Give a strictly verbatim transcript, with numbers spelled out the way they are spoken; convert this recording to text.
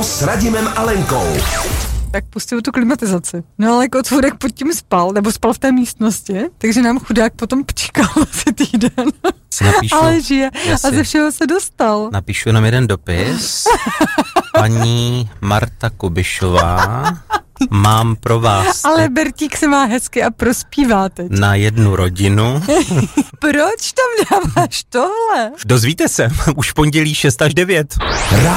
Ranní show s Radimem a Lenkou. Tak pustil tu klimatizaci. No ale Kocůrek pod tím spal, nebo spal v té místnosti, takže nám chudák potom pčkal asi týden. Napíšu, ale žije jasně. a ze všeho se dostal. Napíšu jenom jeden dopis. Paní Marta Kubišová, mám pro vás Ale Bertík se má hezky a prospívá teď. na jednu rodinu. Proč tam dáváš tohle? Dozvíte se, už v pondělí šest až devět.